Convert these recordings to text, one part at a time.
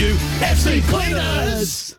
you, FC Cleaners.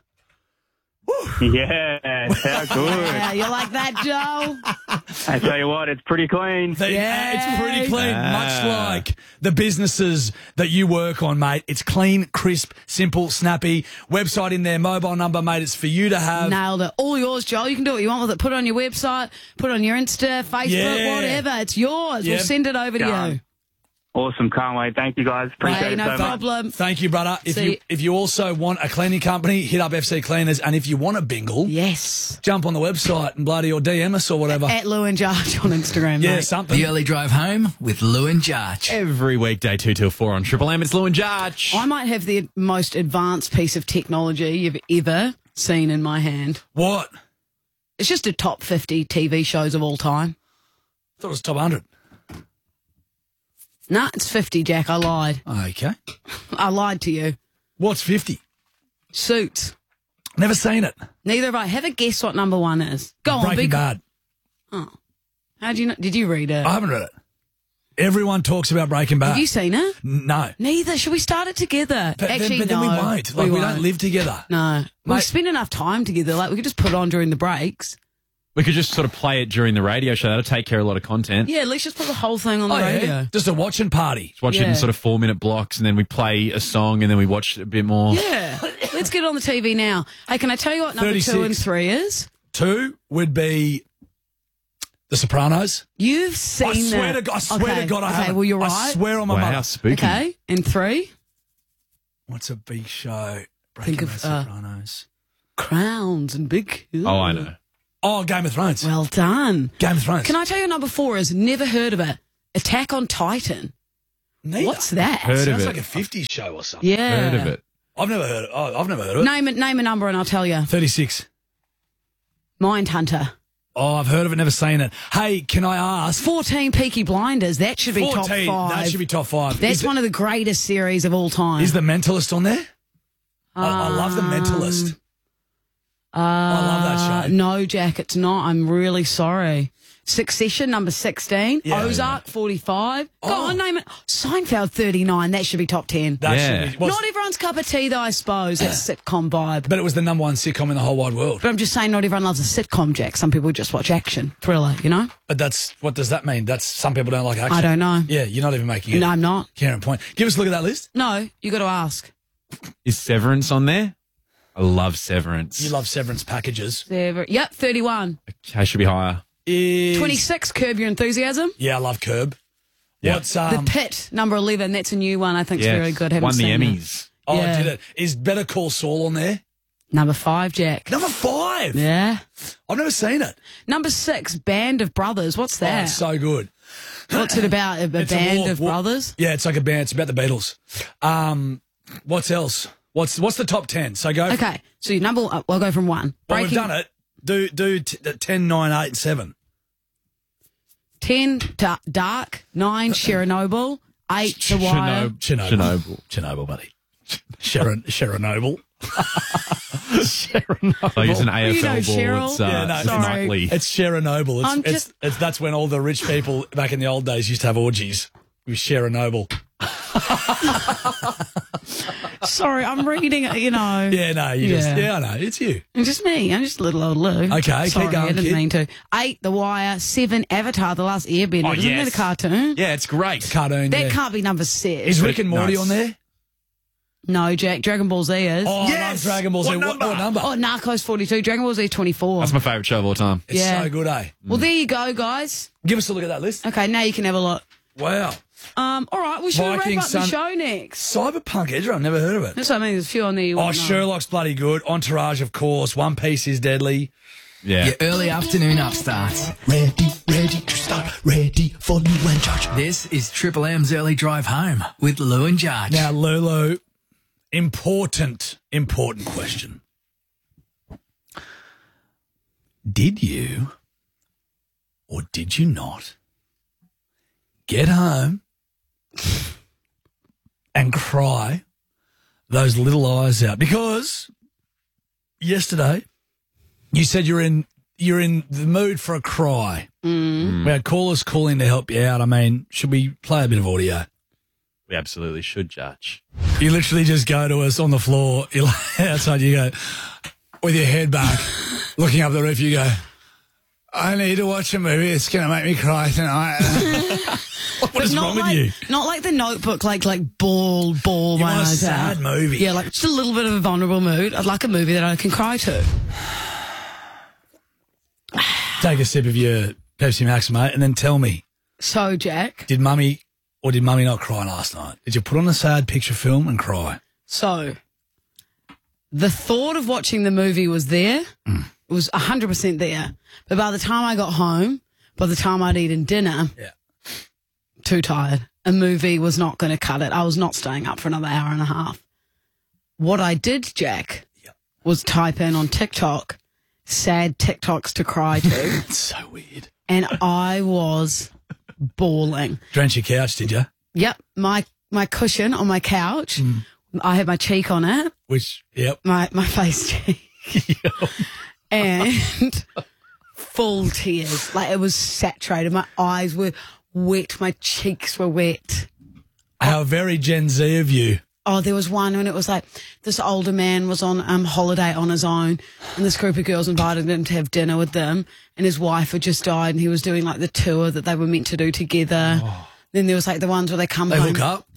Yeah, how good. Yeah, you like that, Joe? I tell you what, it's pretty clean. It's pretty clean, much like the businesses that you work on, mate. It's clean, crisp, simple, snappy. Website in there, mobile number, mate. It's for you to have. Nailed it. All yours, Joel. You can do what you want with it. Put it on your website, put it on your Insta, Facebook, Yeah. whatever. It's yours. Yep. We'll send it over to you. Awesome, can't wait. Thank you guys. Appreciate Hey, it no so much. problem. Thank you, brother. If you also want a cleaning company, hit up FC Cleaners. And if you want a bingle, Yes. jump on the website and bloody or DM us or whatever. At Lou and Jarge on Instagram, Yeah, mate. something. The early drive home with Lou and Jarge. Every weekday, 2 till 4 on Triple M. It's Lou and Jarge. I might have the most advanced piece of technology you've ever seen in my hand. What? It's just a top 50 TV shows of all time. I thought it was top 100. Nah, it's 50, Jack. I lied. Okay. I lied to you. What's 50? Suits. Never seen it. Neither have I. Have a guess what number one is. Go on, Breaking big. Bad. How'd you know? Did you read it? I haven't read it. Everyone talks about Breaking Bad. Have you seen it? No. Neither. Should we start it together? But Actually, then we no. won't. Like, we don't live together. No. We Mate. spend enough time together. Like, we could just put it on during the breaks. We could just sort of play it during the radio show. That'll take care of a lot of content. Yeah, let's just put the whole thing on the radio. Yeah. Just a watching party. Just watch it Yeah. in sort of 4-minute blocks, and then we play a song, and then we watch a bit more. Yeah. Let's get it on the TV now. Hey, can I tell you what number 36. 2 and 3 is? 2 would be The Sopranos. You've seen I swear it. to God, I Okay, haven't. well, you're right. I swear on my Wow, mother. spooky. Okay, and 3? What's a big show? Breaking Think of, Bad, Sopranos. Crowns and big... Oh, I know. Oh, Game of Thrones. Well done. Game of Thrones. Can I tell you number 4 is never heard of it? Attack on Titan. Neither. What's that? Heard of Sounds it. like a 50s show or something. Yeah. Heard of it. I've never heard of it. Oh, I've never heard of it. Name a number and I'll tell you. 36. Mindhunter. Oh, I've heard of it, never seen it. Hey, can I ask? 14 Peaky Blinders. That should be 14. top 5. That should be top 5. That's one of the greatest series of all time. Is The Mentalist on there? I love The Mentalist. I love that show. No, Jack, it's not. I'm really sorry. Succession, number 16. Yeah. Ozark, 45. Go Oh. on, name it. Seinfeld, 39. That should be top 10. That Yeah. should be. Well, Not everyone's cup of tea, though, I suppose. It's a sitcom vibe. but it was the number 1 sitcom in the whole wide world. But I'm just saying not everyone loves a sitcom, Jack. Some people just watch action, thriller, you know? But what does that mean? That's some people don't like action. I don't know. Yeah, you're not even making it. No, I'm not. Karen Point. Give us a look at that list. No, you got to ask. Is Severance on there? I love Severance. You love Severance packages. Yep, 31. Okay, should be higher. 26, Curb Your Enthusiasm. Yeah, I love Curb. Yeah. What's The Pit, number 11. That's a new one. I think it's Yeah, very good. Haven't won the seen it. Emmys. Oh, Yeah. did it? Is Better Call Saul on there? Number 5, Jack. Number 5. Yeah. I've never seen it. Number 6, Band of Brothers. What's Oh, that? it's so good. What's it about? A It's a band war- of war- brothers? Yeah, it's like a band. It's about the Beatles. What else? What's the top 10? So go. Okay, so your number, we'll go from 1. Well, we've done it. Do 10, 9, 8, and 7. 10, Dark. 9, Chernobyl. 8, The Wire. Chernobyl, buddy. Chernobyl. I use an AFL You know ball. Cheryl? It's, Yeah, no, it's sorry. nightly. It's Chernobyl. That's when all the rich people back in the old days used to have orgies with Chernobyl. Sorry, I'm reading it, you know. Yeah, no, I know. It's you. It's just me. I'm just a little old Lou. Okay, Sorry, keep going, I didn't kid. mean to. 8, The Wire. 7, Avatar, The Last Airbender. Oh, Isn't yes. that a cartoon? Yeah, it's great. Cartoon. That yeah. can't be number 6. Is Rick and Morty Nice. on there? No, Jack. Dragon Ball Z is. Oh, Yes! I love Dragon Ball Z. What number? What number? Oh, Narcos 42. Dragon Ball Z 24. That's my favourite show of all time. It's yeah. so good, eh? Well, there you go, guys. Give us a look at that list. Okay, now you can have a look. Wow. All right, we should wrap Viking up the Sun- show next. Cyberpunk, Ezra, I've never heard of it. That's what I mean. There's a few on there you Oh, want to know. Sherlock's bloody good. Entourage, of course. One Piece is deadly. Yeah. Your early afternoon upstarts. Ready to start, ready for Lou and George. This is Triple M's early drive home with Lou and Jarge. Now, Lulu, important question. Did you or did you not get home and cry those little eyes out? Because yesterday you said you're in the mood for a cry. We had callers calling to help you out. I mean, should we play a bit of audio? We absolutely should judge. You literally just go to us on the floor, you lay outside, you go, with your head back, looking up the roof, you go, I need to watch a movie. It's going to make me cry tonight. What is wrong with you? Not like The Notebook, like ball You my want a eyes sad out. movie. Yeah, like just a little bit of a vulnerable mood. I'd like a movie that I can cry to. Take a sip of your Pepsi Max, mate, and then tell me, So, Jack, did mummy not cry last night? Did you put on a sad picture film and cry? so the thought of watching the movie was there. It was 100% there. But by the time I got home, by the time I'd eaten dinner, Yeah. too tired. A movie was not going to cut it. I was not staying up for another hour and a half. What I did, Jack, was type in on TikTok, sad TikToks to cry to, It's so weird. and I was bawling. Drench your couch, did you? Yep, my cushion on my couch, I had my cheek on it, Yep. my face cheek, and full tears. Like, it was saturated. My eyes were wet. My cheeks were wet. How very Gen Z of you. Oh, there was one when it was like this older man was on holiday on his own, and this group of girls invited him to have dinner with them, and his wife had just died, and he was doing like the tour that they were meant to do together. Oh. Then there was like the ones where they come They home. hook up.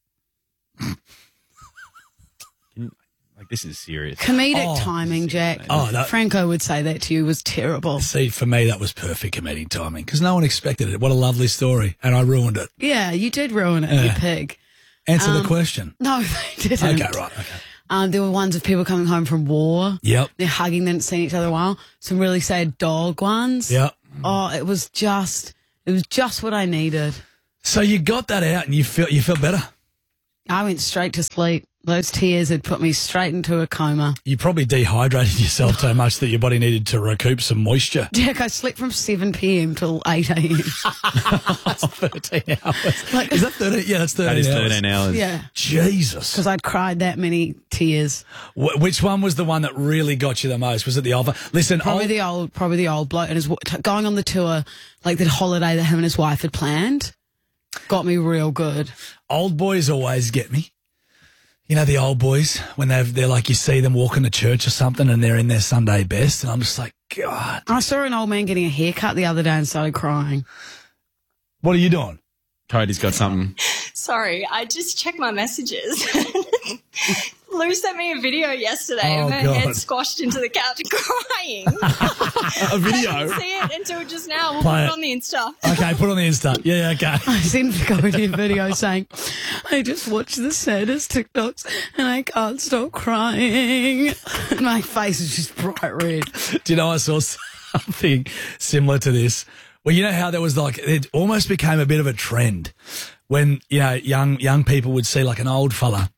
Like, this is serious. Comedic timing, Jack. Oh, that- Franco would say that to you was terrible. See, for me, that was perfect comedic timing because no one expected it. What a lovely story. And I ruined it. Yeah, you did ruin it, you pig. Answer the question. No, they didn't. Okay, right. Okay. There were ones of people coming home from war. Yep. They're hugging, they hadn't seen each other in a while. Some really sad dog ones. Yep. Oh, it was just what I needed. So you got that out and you felt better. I went straight to sleep. Those tears had put me straight into a coma. You probably dehydrated yourself so much that your body needed to recoup some moisture. Jack, I slept from 7 p.m. till 8 a.m. That's 13 hours. Is that 13? Yeah, that's 13 That is hours. 13 hours. Yeah, Jesus. because I'd cried that many tears. Which one was the one that really got you the most? Was it the Alpha? Listen, Probably the old bloke and his going on the tour, like the holiday that him and his wife had planned, got me real good. old boys always get me. You know, the old boys, when they're like, you see them walking to church or something and they're in their Sunday best. And I'm just like, God. I saw an old man getting a haircut the other day and started crying. What are you doing? Cody's got something. Sorry, I just checked my messages. Lou sent me a video yesterday Oh, of her God. head squashed into the couch crying. A video? I didn't see it until just now. We'll Play put it. it on the Insta. Okay, put on the Insta. Yeah, okay. I sent Cody a video saying, I just watched the saddest TikToks and I can't stop crying. And my face is just bright red. Do you know, I saw something similar to this. Well, you know how there was like, it almost became a bit of a trend when, you know, young people would see like an old fella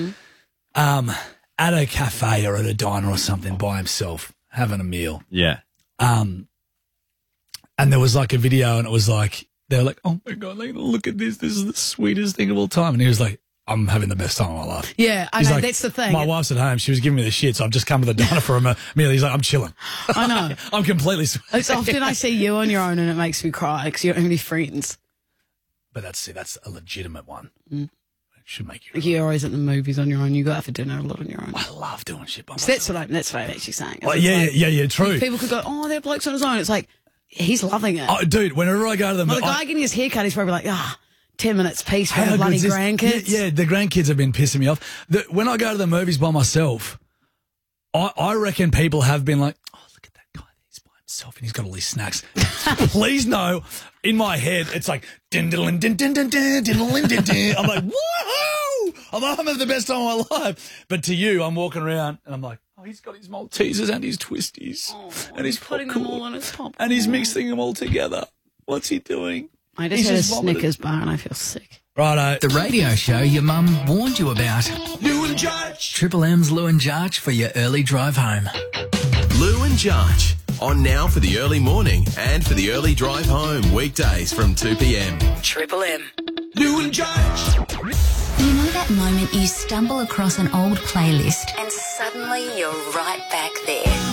at a cafe or at a diner or something by himself having a meal. Yeah. And there was like a video and it was like, they were like, oh my God, like, look at this. This is the sweetest thing of all time. And he was like, I'm having the best time of my life. Yeah, I He's know, like, that's the thing. My wife's at home. She was giving me the shit, so I've just come to the diner for a meal. He's like, I'm chilling. I know. I'm completely sweet. It's often I see you on your own and it makes me cry because you don't have any friends. But that's a legitimate one. It should make you. Like you're always at the movies on your own. You go out for dinner a lot on your own. I love doing shit by So myself. that's what I'm actually saying. Oh, It's like, yeah, true. people could go, oh, that bloke's on his own. It's like, he's loving it. Oh, dude, whenever I go to the Well, the guy getting his haircut, he's probably like, 10 minutes peace for the bloody good's this? grandkids. Yeah, the grandkids have been pissing me off. When I go to the movies by myself, I reckon people have been like, oh, look at that guy. He's by himself and he's got all these snacks. Please know, in my head, it's like, din din din din din din din din din. I'm like, woohoo! I'm having the best time of my life. But to you, I'm walking around and I'm like, oh, he's got his Maltesers and his twisties and his putting popcorn, them all in his popcorn. and he's mixing them all together. What's he doing? I just He's had a just vomited. Snickers bar and I feel sick. Righto. The radio show your mum warned you about. Lou and Judge. Triple M's Lou and Jarch for your early drive home. Lou and Judge. On now for the early morning and for the early drive home. Weekdays from 2 p.m. Triple M. Lou and Judge. You know that moment you stumble across an old playlist and suddenly you're right back there.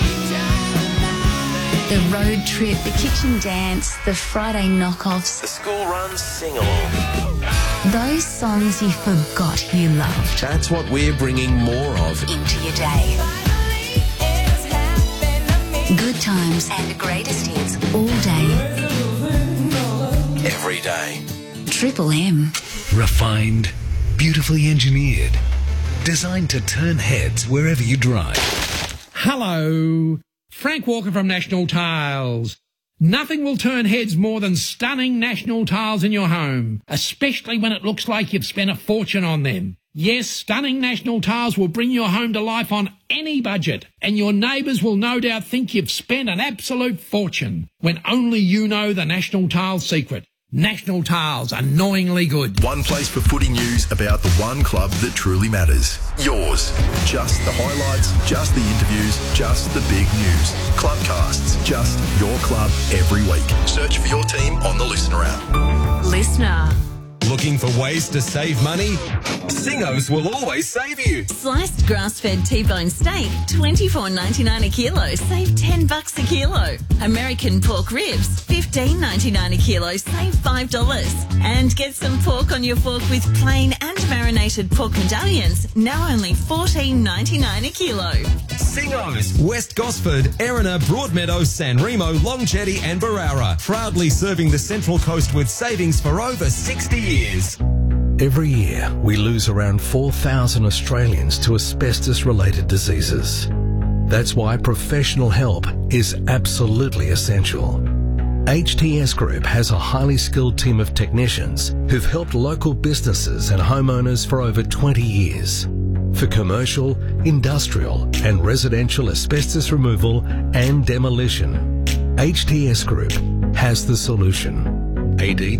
The road trip, the kitchen dance, the Friday knockoffs. The school run sing-along. Those songs you forgot you loved That's what we're bringing more of. into your day. Good times and greatest hits all day. Every day. Triple M. Refined, beautifully engineered, designed to turn heads wherever you drive. Hello, Frank Walker from National Tiles. Nothing will turn heads more than stunning National Tiles in your home, especially when it looks like you've spent a fortune on them. Yes, stunning National Tiles will bring your home to life on any budget, and your neighbours will no doubt think you've spent an absolute fortune, when only you know the National Tiles secret. National Tiles, annoyingly good. One place for footy news about the one club that truly matters. Yours. Just the highlights, just the interviews, just the big news. Clubcasts, just your club every week. Search for your team on the Listener app. Listener. Looking for ways to save money? Singos will always save you. Sliced grass-fed T-bone steak, $24.99 a kilo. Save $10 a kilo. American pork ribs, $15.99 a kilo. Save $5. And get some pork on your fork with plain and marinated pork medallions. Now only $14.99 a kilo. Singos, West Gosford, Erina, Broadmeadow, San Remo, Long Jetty and Barara. Proudly serving the Central Coast with savings for over 60 years. Every year, we lose around 4,000 Australians to asbestos-related diseases. That's why professional help is absolutely essential. HTS Group has a highly skilled team of technicians who've helped local businesses and homeowners for over 20 years. For commercial, industrial and residential asbestos removal and demolition, HTS Group has the solution. AD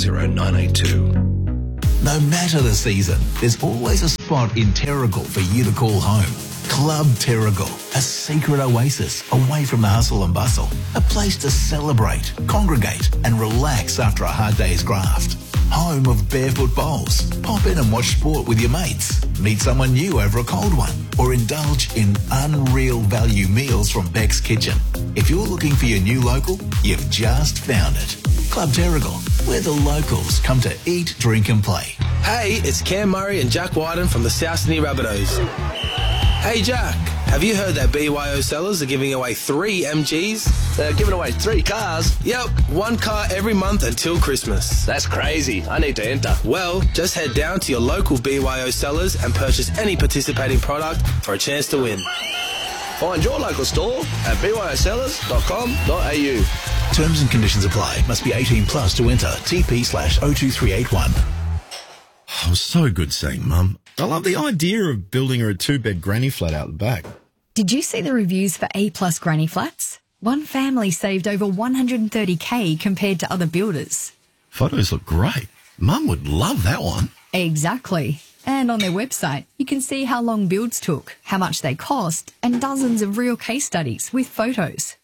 210982. No matter the season, there's always a spot in Terrigal for you to call home. Club Terrigal, a secret oasis away from the hustle and bustle. A place to celebrate, congregate and relax after a hard day's graft. Home of barefoot bowls. Pop in and watch sport with your mates. Meet someone new over a cold one. Or indulge in unreal value meals from Beck's Kitchen. If you're looking for your new local, you've just found it. Club Terrigal, where the locals come to eat, drink and play. Hey, it's Cam Murray and Jack Wyden from the South Sydney Rabbitohs. Hey Jack, have you heard that BYO sellers are giving away 3 MGs? They're giving away 3 cars? Yep, 1 car every month until Christmas. That's crazy. I need to enter. Well, just head down to your local BYO sellers and purchase any participating product for a chance to win. Find your local store at byosellers.com.au. Terms and conditions apply. Must be 18 plus to enter. TP/02381. Oh, so good seeing Mum. I love the idea of building her a 2-bed granny flat out the back. Did you see the reviews for A-plus granny flats? One family saved over $130K compared to other builders. Photos look great. Mum would love that one. Exactly. And on their website, you can see how long builds took, how much they cost, and dozens of real case studies with photos.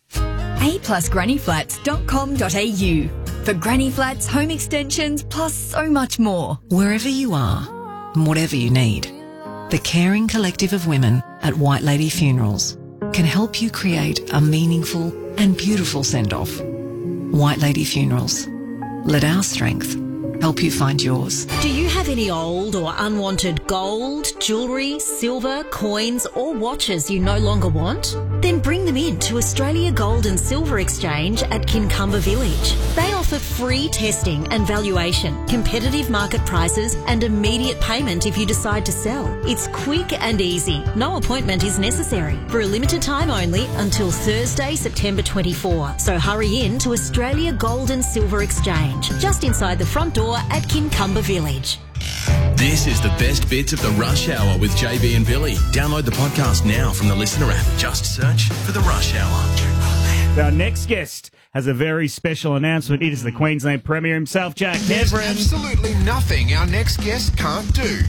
A+grannyflats.com.au for granny flats, home extensions, plus so much more. Wherever you are, and whatever you need, the caring collective of women at White Lady Funerals can help you create a meaningful and beautiful send-off. White Lady Funerals. Let our strength help you find yours. Do you have any old or unwanted gold, jewellery, silver, coins or watches you no longer want? Then bring them in to Australia Gold and Silver Exchange at Kincumber Village. They offer free testing and valuation, competitive market prices and immediate payment if you decide to sell. It's quick and easy. No appointment is necessary. For a limited time only until Thursday, September 24. So hurry in to Australia Gold and Silver Exchange, just inside the front door at Kincumber Village. This is the best bits of the Rush Hour with JB and Billy. Download the podcast now from the Listener app. Just search for the Rush Hour. Our next guest has a very special announcement. It is the Queensland Premier himself, Jack There's Nevrin. absolutely nothing our next guest can't do.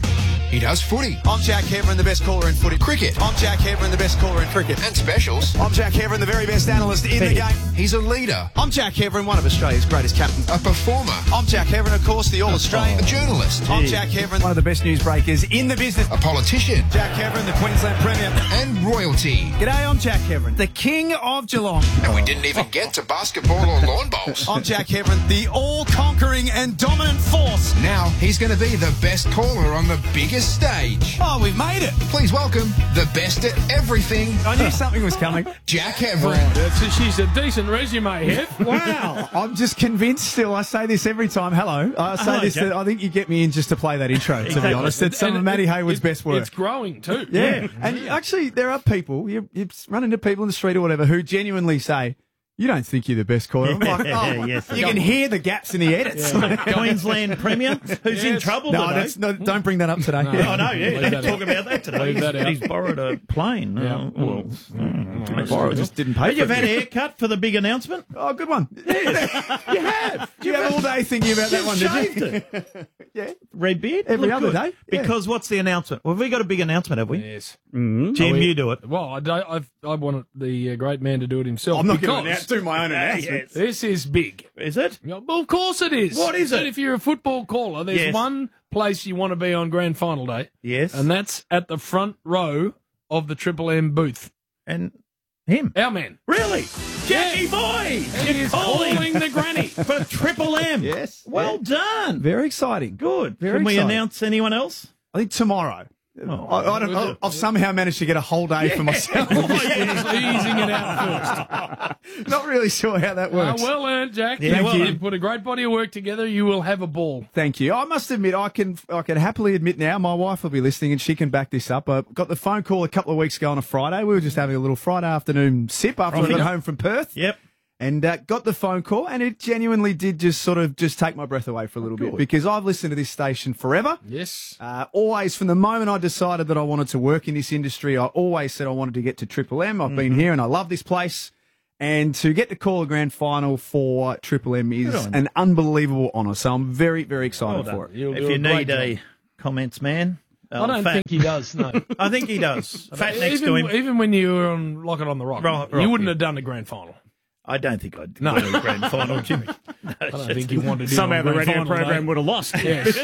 He does footy. I'm Jack Heverin, the best caller in footy. Cricket. I'm Jack Heverin, the best caller in cricket. And specials. I'm Jack Heverin, the very best analyst in the game. He's a leader. I'm Jack Heverin, one of Australia's greatest captains. A performer. I'm Jack Heverin, of course, the All-Australian. A journalist. I'm Jack Heverin, one of the best newsbreakers in the business. A politician. Jack Heverin, the Queensland Premier. And royalty. G'day, I'm Jack Heverin, the King of Geelong. And we didn't even get to basketball or lawn bowls. I'm Jack Heverin, the all-conquering and dominant force. Now he's going to be the best caller on the biggest stage. Oh, we've made it. Please welcome the best at everything. I knew something was coming. Jack Heverin. She's a decent resume, Hev. Wow. I'm just convinced still. I say this every time. Hello. I say this. Jack. I think you get me in just to play that intro, to be honest. It's some of Matty Hayward's best work. It's growing too. Yeah. And actually, there are people, you run into people in the street or whatever, who genuinely say, you don't think you're the best caller. I'm like, yes, you can hear the gaps in the edits. Queensland Premier, who's in trouble today. No, don't bring that up today. No, I know, yeah. Talk about that today. He's borrowed a plane. Just didn't pay for it. You've had a haircut for the big announcement? Oh, good one. Yes, you have. You have all day thinking about that one, did you? Yeah. Red beard? Every Look other good. day. Yeah. Because what's the announcement? Well, have we got a big announcement, have we? Yes. Jim, you do it. Well, I want the great man to do it himself. I'm not going to do my own announcement. Yes. This is big. Is it? Well, of course it is. What is it? If you're a football caller, there's one place you want to be on grand final day. Yes. And that's at the front row of the Triple M booth. And him? Our man. Really? Jackie boy! You're calling the granny. For Triple M. Yes. Well done. Very exciting. Good. Very Can we exciting. announce anyone else? I think tomorrow. I don't know. I've somehow managed to get a whole day for myself. Easing it out first. Not really sure how that works. Well earned, Jack. Yeah, Thank you. well, Put a great body of work together. You will have a ball. Thank you. I must admit, I can happily admit now, my wife will be listening and she can back this up. I got the phone call a couple of weeks ago on a Friday. We were just having a little Friday afternoon sip after we got home from Perth. Yep. And got the phone call, and it genuinely did just take my breath away for a little bit, because I've listened to this station forever. Yes. Always, from the moment I decided that I wanted to work in this industry, I always said I wanted to get to Triple M. I've been here and I love this place. And to get to call a grand final for Triple M is an unbelievable honour. So I'm very, very excited for it. If you need a comments man. I don't think he does, no. I think he does. Fat next to him. Even when you were on Lock It on the Rock, you wouldn't have done the grand final. I don't think I'd go to the grand final, Jimmy. I don't think you wanted to do somehow the grand radio final, program though. would have lost. Yes.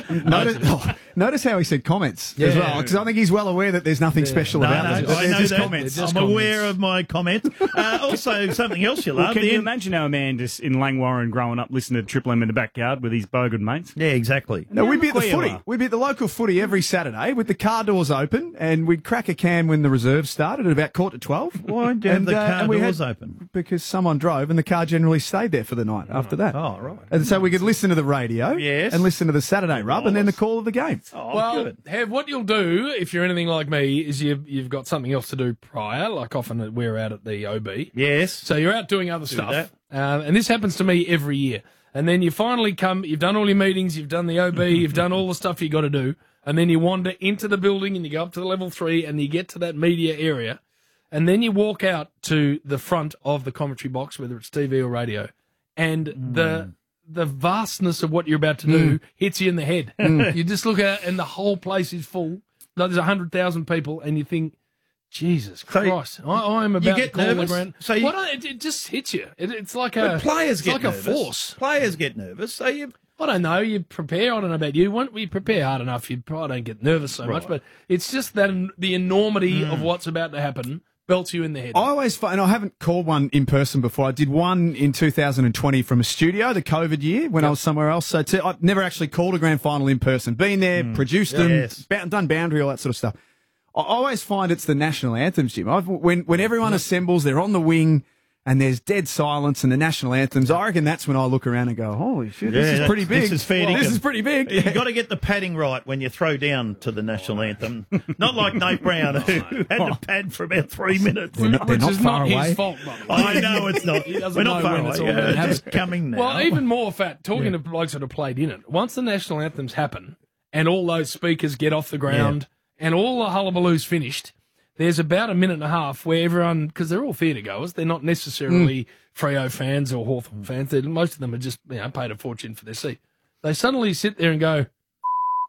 Notice how he said comments as well, because I think he's well aware that there's nothing special about it. I know just that. comments. I'm aware of my comment. Also, something else you love. Can you imagine our man just in Langwarrin growing up listening to Triple M in the backyard with his bogan mates? Yeah, exactly. No, we'd be at the footy. We'd be at the local footy every Saturday with the car doors open, and we'd crack a can when the reserves started at about 11:45. Why do you have the car doors open? Because someone drove, and the car generally stayed there for the night after that. Oh, right. And so we could listen to the radio and listen to the Saturday rub and then the call of the game. Oh, well, good. Hev, what you'll do if you're anything like me is you've got something else to do prior, like often we're out at the OB. Yes. So you're out doing other stuff. that. And this happens to me every year. And then you finally come, you've done all your meetings, you've done the OB, you've done all the stuff you got to do. And then you wander into the building and you go up to the level 3 and you get to that media area. And then you walk out to the front of the commentary box, whether it's TV or radio. And the vastness of what you're about to do hits you in the head. You just look out and the whole place is full. There's 100,000 people and you think, Jesus Christ, I am about to call the ground. So it just hits you. It's like a players get nervous. a force. Players get nervous. So you. I don't know. You prepare. I don't know about you. When we prepare hard enough, you probably don't get nervous so much. But it's just that the enormity of what's about to happen belts you in the head. I always find, and I haven't called one in person before. I did one in 2020 from a studio, the COVID year, when I was somewhere else. So I've never actually called a grand final in person. Been there, produced them, done boundary, all that sort of stuff. I always find it's the national anthems, Jim. When everyone assembles, they're on the wing, and there's dead silence and the national anthems. I reckon that's when I look around and go, holy shit, this is pretty big. This is fair dinkum. This is pretty big. You've got to get the padding right when you throw down to the national anthem. Not like Nate Brown, who had to pad for about 3 minutes. They're not far away. His fault, I know it's not. We're not far away. It's coming now. Well, even more fat, talking to blokes that have played in it, once the national anthems happen and all those speakers get off the ground and all the hullabaloo's finished, there's about a minute and a half where everyone, because they're all theatre goers, they're not necessarily Freo fans or Hawthorn fans. Most of them are just paid a fortune for their seat. They suddenly sit there and go,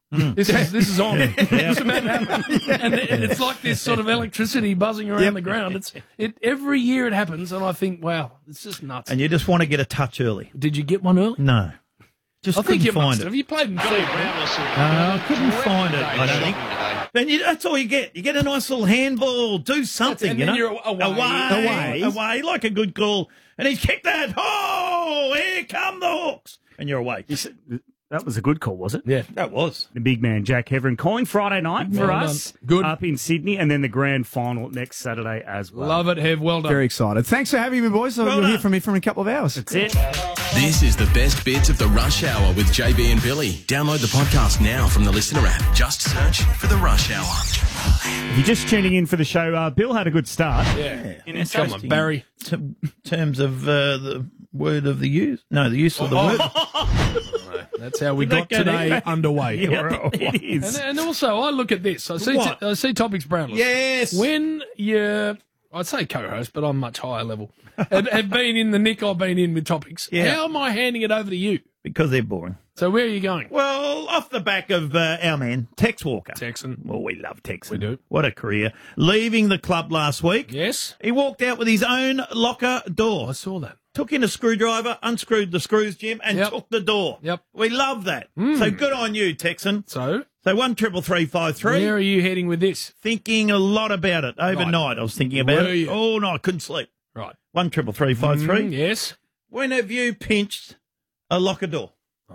This is on. It's about to happen. And it's like this sort of electricity buzzing around the ground. Every year it happens, and I think, wow, it's just nuts. And you just want to get a touch early. Did you get one early? No. Just I think you couldn't must find have. it. You played in Cleveland. I couldn't find it, I don't think. Then that's all you get. You get a nice little handball, do something, And you then know. you're away, like a good goal. And he's kicked that. Oh, here come the Hawks. And you're away. That was a good call, was it? Yeah. That was. The big man, Jack Heverin, calling Friday night for Well us. done. Good. Up in Sydney, and then the grand final next Saturday as well. Love it, Hev. Well done. Very excited. Thanks for having me, boys. You'll hear from me in a couple of hours. That's it. This is the best bits of the Rush Hour with JB and Billy. Download the podcast now from the Listener app. Just search for the Rush Hour. If you're just tuning in for the show, Bill had a good start. Yeah. Interesting. Come on, Barry. Terms of the word of the use. No, the use of the word. That's how we Did that got go today there? underway. Yeah, it is. And also, I look at this. I see Topics Brownless. Yes. When you, I'd say co-host, but I'm much higher level, have been in the nick I've been in with Topics. Yeah. How am I handing it over to you? Because they're boring. So where are you going? Well, off the back of our man, Tex Walker. Texan. Well, we love Texan. We do. What a career. Leaving the club last week. Yes. He walked out with his own locker door. I saw that. Took in a screwdriver, unscrewed the screws, Jim, and took the door. Yep. We love that. So good on you, Texan. So 13353. where are you heading with this? Thinking a lot about it overnight. I was thinking about Were it. you? Oh, no, I couldn't sleep. Right. 13353. Yes. When have you pinched a locker door?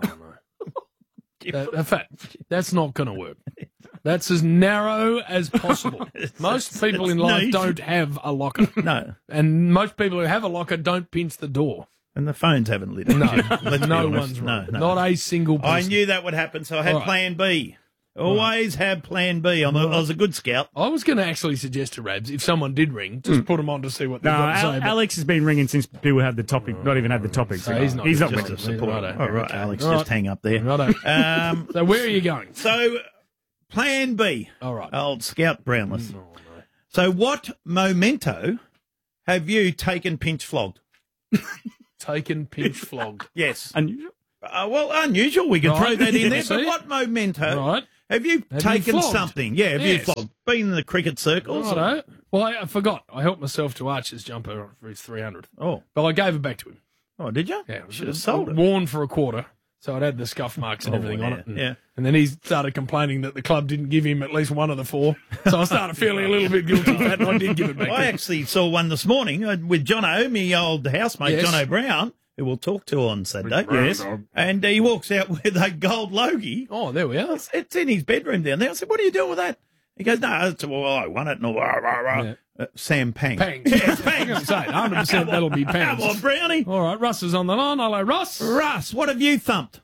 In fact, that's not going to work. That's as narrow as possible. Most people in life niche. don't have a locker. No. And most people who have a locker don't pinch the door. And the phones haven't lit up. No, Let's be no honest. one's No, right. no. Not a single person. I knew that would happen, so I had All right. plan B. Always have plan B. I was a good scout. I was going to actually suggest to Rabs, if someone did ring, just put them on to see what they've No, got to say. but- Alex has been ringing since Bill had the topic, not even had the topic. So he's not He's not Just ringing. a support. Righto. All right, Alex, All just right. hang up there. Righto. So where are you going? So, plan B. All right. Old Scout Brownless. So, what memento have you taken pinch flogged? Taken, pinch, flogged. Yes. Unusual. Well, unusual. We could Right. throw that in there. See? But what memento Right. have you Have you taken flogged? something? Yeah, have you Yes. flogged? Been in the cricket circles? Righto. Well, I forgot. I helped myself to Archer's jumper for his 300. Oh. But I gave it back to him. Oh, did you? Yeah. Should have sold it. Worn for a quarter. So it had the scuff marks and everything on it. And, yeah. and then he started complaining that the club didn't give him at least one of the four. So I started feeling a little bit guilty for that, and I did give it back to I him. actually saw one this morning with Jono, my old housemate, Yes. Jono Brown, who we'll talk to on Saturday. Yes. And he walks out with a gold Logie. Oh, there we are. It's in his bedroom down there. I said, what are you doing with that? He goes, no, it's, well, I won it. And all, rah, rah, rah. Yeah. Sam Pang. Pangs. Yes, I'm Pangs. going to say 100% that'll be Pangs. Come on, Brownie. All right, Russ is on the line. Hello, Russ. Russ, what have you thumped?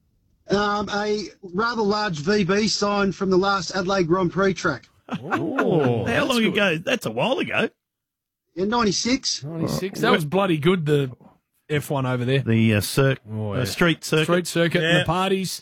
A rather large VB sign from the last Adelaide Grand Prix track. Oh, how long ago? That's a while ago. In 96. 96. That was bloody good, the F1 over there. The yeah. street circuit. Street circuit and the parties.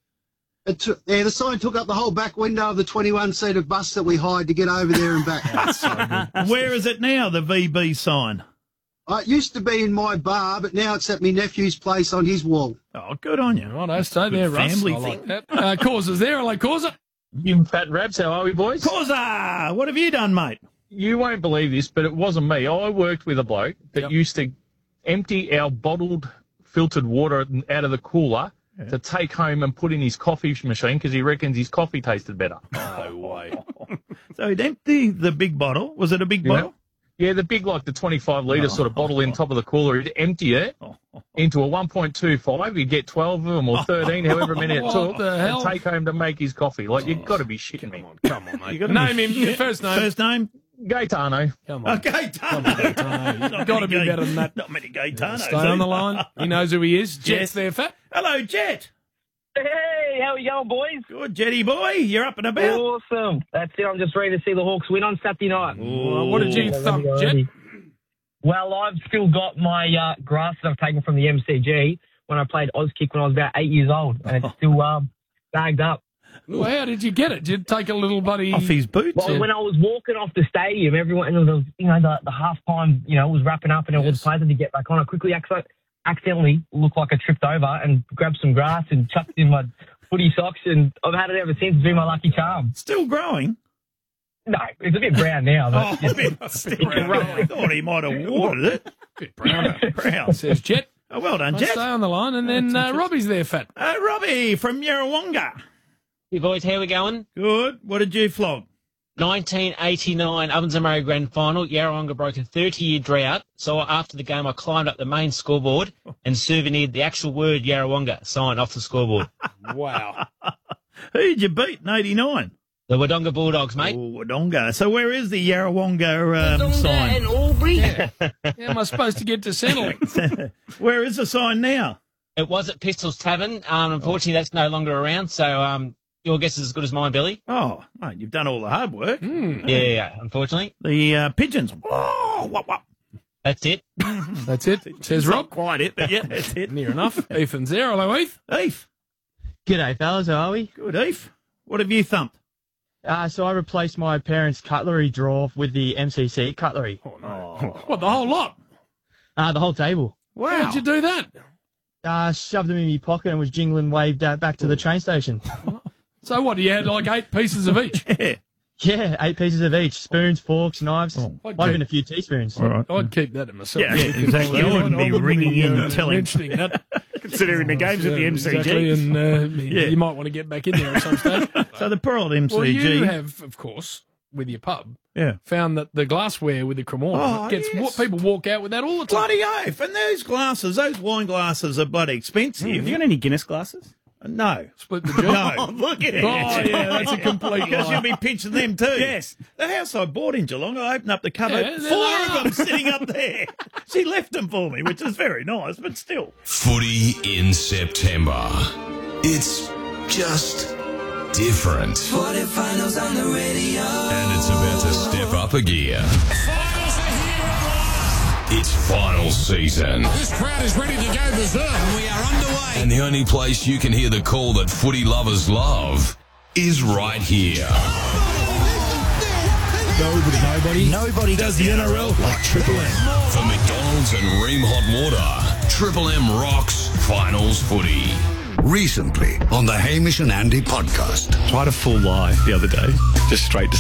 The sign took up the whole back window of the 21-seater bus that we hired to get over there and back. That's so good. Where is it now, the VB sign? It used to be in my bar, but now it's at my nephew's place on his wall. Oh, good on you. Righto, stay there, Russ. family I like thing. that. Causa's there. Hello, Causa. Jim Fat and Rabs, how are we, boys? Causa, what have you done, mate? You won't believe this, but it wasn't me. I worked with a bloke that used to empty our bottled filtered water out of the cooler to take home and put in his coffee machine because he reckons his coffee tasted better. No way. So he'd empty the big bottle. Was it a big bottle? Yeah, the big, like the 25-litre sort of bottle in top of the cooler. He'd empty it into a 1.25. He'd get 12 of them or 13, however many it What took, the hell? and take home to make his coffee. Like, you've got to be shitting me. Come on, mate. You gotta Name be him. shit. First name. First name? Gaetano. Come on. Gaetano. You've got to be better than that. Not many Gaetanos. Stay on the line. He knows who he is. Jet's there, Fat. Hello, Jet. Hey, how are you going, boys? Good, Jetty boy. You're up and about. Awesome. That's it. I'm just ready to see the Hawks win on Saturday night. What did you thump, Jet? Well, I've still got my grass that I've taken from the MCG when I played Auskick when I was about 8 years old, and it's still bagged up. Well, how did you get it? Did you take a little buddy off his boots? Well, when I was walking off the stadium, everyone, and it was, the half time, was wrapping up, and all the players had to get back on. I quickly accidentally looked like I tripped over and grabbed some grass and chucked it in my footy socks, and I've had it ever since. It's been my lucky charm. Still growing? No, it's a bit brown now. But a bit brown. I thought he might have watered it. A bit browner. Brown. Says Jet. Oh, well done, Let's Jet. stay on the line, and then Robbie's there, Fat. Robbie from Yarrawonga. Hey, boys, how we going? Good. What did you flog? 1989 Ovens and Murray Grand Final. Yarrawonga broke a 30-year drought. So after the game, I climbed up the main scoreboard and souvenired the actual word Yarrawonga signed off the scoreboard. Wow. Who did you beat in 89? The Wodonga Bulldogs, mate. Oh, Wodonga. So where is the Yarrawonga sign? and Albury. Yeah. How am I supposed to get to Centrelink? Where is the sign now? It was at Pistols Tavern. Unfortunately, that's no longer around. So your guess is as good as mine, Billy. Oh, mate, you've done all the hard work. Yeah, unfortunately. The pigeons. Oh, wop, wop. That's it. That's it. Says Rob. Not quite it, but yeah, that's it. Near enough. Ethan's there. Hello, Heath. Heath. G'day, fellas. How are we? Good, Heath. What have you thumped? So I replaced my parents' cutlery drawer with the MCC cutlery. Oh, no. What, the whole lot? The whole table. Wow. How'd you do that? Shoved them in my pocket and was jingling waved back to the train station. So what, you had like 8 pieces of each? Yeah, 8 pieces of each. Spoons, forks, knives. Might have been a few teaspoons. All right. I'd keep that to myself. Yeah, exactly. I wouldn't be ringing in and telling. Mentioning that. Considering the games at the MCG. Exactly, and you might want to get back in there at some stage. So the poor old MCG. Well, you have, of course, with your pub, found that the glassware with the Cremorne what people walk out with that all the time. Bloody oath. And those glasses, those wine glasses are bloody expensive. Have you got any Guinness glasses? No. Split the job. No. Look at it. Oh, yeah, that's a complete Because lie. you'll be pinching them too. Yes. The house I bought in Geelong, I opened up the cupboard, Yeah, 4 of them sitting up there. She left them for me, which is very nice, but still. Footy in September. It's just different. Footy finals on the radio. And it's about to step up a gear. It's final season. This crowd is ready to go berserk. And we are underway. And the only place you can hear the call that footy lovers love is right here. Nobody does the NRL like Triple M. For McDonald's and Ream Hot Water, Triple M rocks finals footy. Recently on the Hamish and Andy podcast. Tried a full lie the other day, just straight to